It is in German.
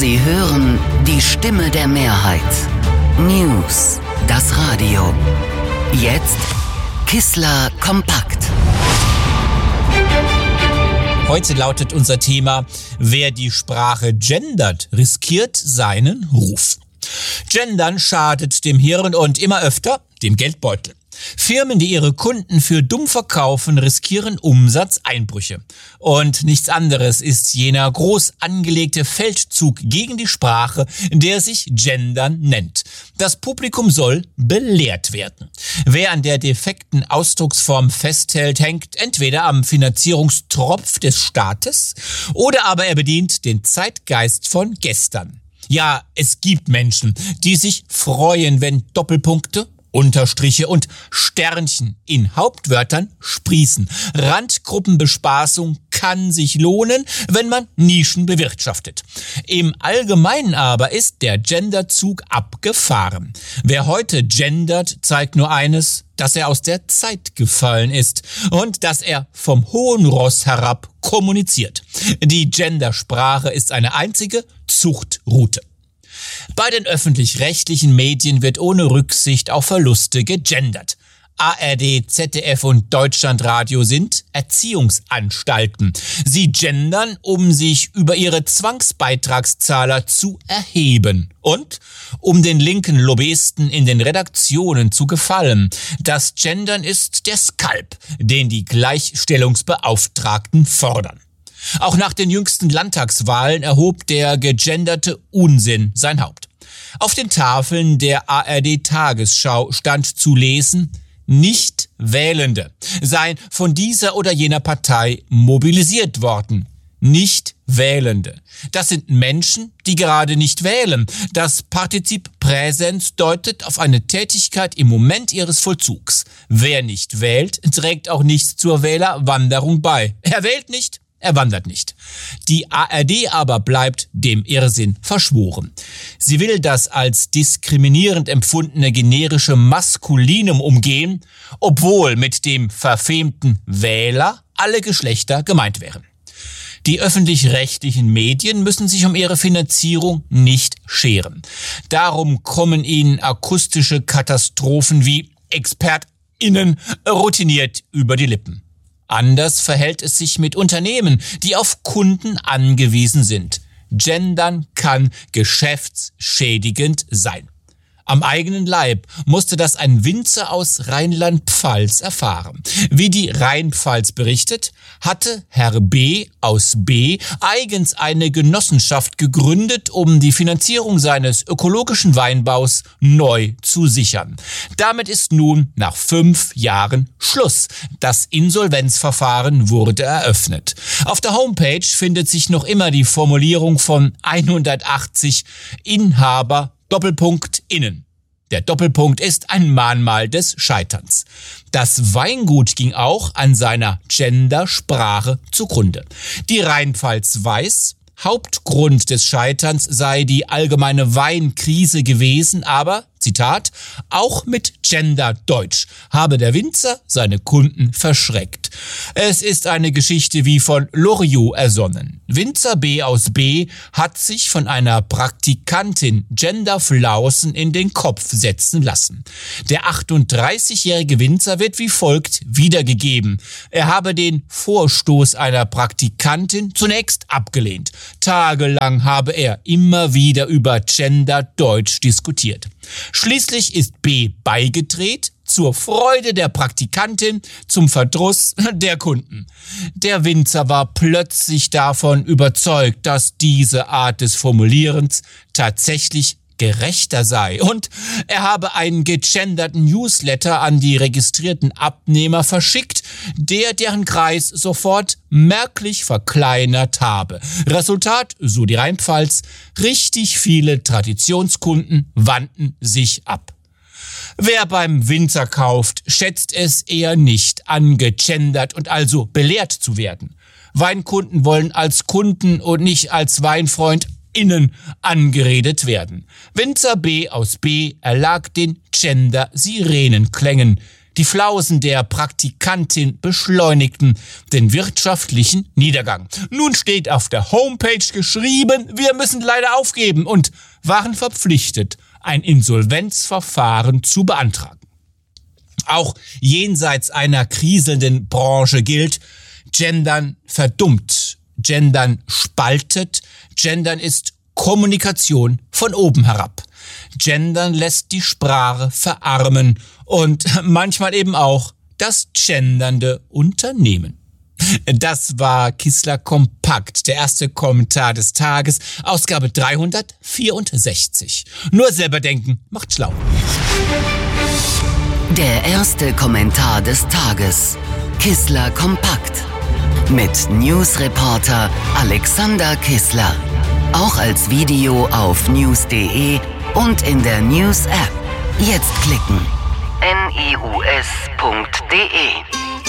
Sie hören die Stimme der Mehrheit. News, das Radio. Jetzt Kissler kompakt. Heute lautet unser Thema: Wer die Sprache gendert, riskiert seinen Ruf. Gendern schadet dem Hirn und immer öfter dem Geldbeutel. Firmen, die ihre Kunden für dumm verkaufen, riskieren Umsatzeinbrüche. Und nichts anderes ist jener groß angelegte Feldzug gegen die Sprache, der sich Gendern nennt. Das Publikum soll belehrt werden. Wer an der defekten Ausdrucksform festhält, hängt entweder am Finanzierungstropf des Staates oder aber er bedient den Zeitgeist von gestern. Ja, es gibt Menschen, die sich freuen, wenn Doppelpunkte, Unterstriche und Sternchen in Hauptwörtern sprießen. Randgruppenbespaßung kann sich lohnen, wenn man Nischen bewirtschaftet. Im Allgemeinen aber ist der Genderzug abgefahren. Wer heute gendert, zeigt nur eines: dass er aus der Zeit gefallen ist und dass er vom hohen Ross herab kommuniziert. Die Gendersprache ist eine einzige Zuchtroute. Bei den öffentlich-rechtlichen Medien wird ohne Rücksicht auf Verluste gegendert. ARD, ZDF und Deutschlandradio sind Erziehungsanstalten. Sie gendern, um sich über ihre Zwangsbeitragszahler zu erheben und um den linken Lobbyisten in den Redaktionen zu gefallen. Das Gendern ist der Skalp, den die Gleichstellungsbeauftragten fordern. Auch nach den jüngsten Landtagswahlen erhob der gegenderte Unsinn sein Haupt. Auf den Tafeln der ARD-Tagesschau stand zu lesen: Nicht-Wählende seien von dieser oder jener Partei mobilisiert worden. Nicht-Wählende. Das sind Menschen, die gerade nicht wählen. Das Partizip Präsens deutet auf eine Tätigkeit im Moment ihres Vollzugs. Wer nicht wählt, trägt auch nichts zur Wählerwanderung bei. Er wählt nicht, er wandert nicht. Die ARD aber bleibt dem Irrsinn verschworen. Sie will das als diskriminierend empfundene generische Maskulinum umgehen, obwohl mit dem verfemten Wähler alle Geschlechter gemeint wären. Die öffentlich-rechtlichen Medien müssen sich um ihre Finanzierung nicht scheren. Darum kommen ihnen akustische Katastrophen wie ExpertInnen routiniert über die Lippen. Anders verhält es sich mit Unternehmen, die auf Kunden angewiesen sind. Gendern kann geschäftsschädigend sein. Am eigenen Leib musste das ein Winzer aus Rheinland-Pfalz erfahren. Wie die Rheinpfalz berichtet, hatte Herr B. aus B. eigens eine Genossenschaft gegründet, um die Finanzierung seines ökologischen Weinbaus neu zu sichern. Damit ist nun nach 5 Jahren Schluss. Das Insolvenzverfahren wurde eröffnet. Auf der Homepage findet sich noch immer die Formulierung von 180 Inhaber _innen. Der Doppelpunkt ist ein Mahnmal des Scheiterns. Das Weingut ging auch an seiner Gendersprache zugrunde. Die Rheinpfalz weiß, Hauptgrund des Scheiterns sei die allgemeine Weinkrise gewesen, aber, Zitat, auch mit Genderdeutsch habe der Winzer seine Kunden verschreckt. Es ist eine Geschichte wie von Loriot ersonnen. Winzer B. aus B. hat sich von einer Praktikantin Genderflausen in den Kopf setzen lassen. Der 38-jährige Winzer wird wie folgt wiedergegeben: Er habe den Vorstoß einer Praktikantin zunächst abgelehnt. Tagelang habe er immer wieder über Genderdeutsch diskutiert. Schließlich ist B. beigedreht, zur Freude der Praktikantin, zum Verdruss der Kunden. Der Winzer war plötzlich davon überzeugt, dass diese Art des Formulierens tatsächlich gerechter sei und er habe einen gegenderten Newsletter an die registrierten Abnehmer verschickt, deren Kreis sofort merklich verkleinert habe. Resultat, so die Rheinpfalz: richtig viele Traditionskunden wandten sich ab. Wer beim Winzer kauft, schätzt es eher nicht, angegendert und also belehrt zu werden. Weinkunden wollen als Kunden und nicht als WeinfreundInnen angeredet werden. Winzer B. aus B. erlag den Gender-Sirenenklängen. Die Flausen der Praktikantin beschleunigten den wirtschaftlichen Niedergang. Nun steht auf der Homepage geschrieben, wir müssen leider aufgeben und waren verpflichtet, ein Insolvenzverfahren zu beantragen. Auch jenseits einer kriselnden Branche gilt, Gendern verdummt, Gendern spaltet, Gendern ist Kommunikation von oben herab. Gendern lässt die Sprache verarmen und manchmal eben auch das gendernde Unternehmen. Das war Kissler Kompakt, der erste Kommentar des Tages, Ausgabe 364. Nur selber denken macht schlau. Der erste Kommentar des Tages. Kissler Kompakt. Mit Newsreporter Alexander Kissler. Auch als Video auf news.de und in der News-App. Jetzt klicken. news.de